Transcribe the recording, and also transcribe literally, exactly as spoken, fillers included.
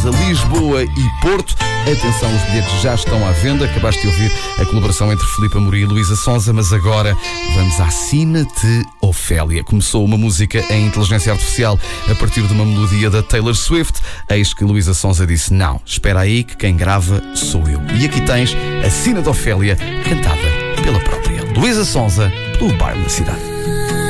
Sonsa, Lisboa e Porto. Atenção, os bilhetes já estão à venda. Acabaste de ouvir a colaboração entre Filipe Amorim e Luísa Sonza, mas agora vamos à Assina-te, Ofélia. Começou uma música em inteligência artificial a partir de uma melodia da Taylor Swift. Eis que Luísa Sonza disse: não, espera aí que quem grava sou eu. E aqui tens Assina-te, Ofélia, cantada pela própria Luísa Sonza, pelo baile da cidade.